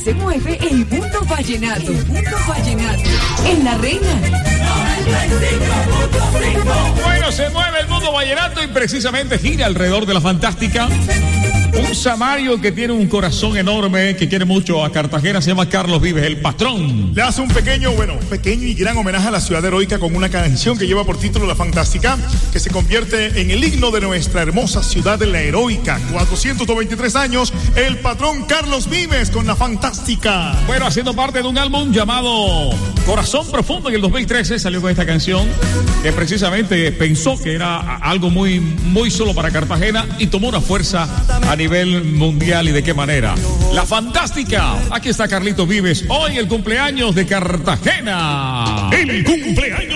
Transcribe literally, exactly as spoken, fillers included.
se mueve el mundo vallenato. El mundo vallenato. En La Reina. Bueno, se mueve el mundo vallenato y precisamente gira alrededor de la fantástica. Un samario que tiene un corazón enorme, que quiere mucho a Cartagena, se llama Carlos Vives, el patrón. Le hace un pequeño, bueno, pequeño y gran homenaje a la ciudad heroica con una canción que lleva por título La Fantástica, que se convierte en el himno de nuestra hermosa ciudad de la heroica. cuatrocientos veintitrés años, el patrón Carlos Vives con La Fantástica. Bueno, haciendo parte de un álbum llamado Corazón Profundo, en el dos mil trece salió con esta canción, que precisamente pensó que era algo muy, muy solo para Cartagena y tomó una fuerza a nivel mundial. ¿Y de qué manera? La Fantástica. Aquí está Carlitos Vives, hoy el cumpleaños de Cartagena. El cumpleaños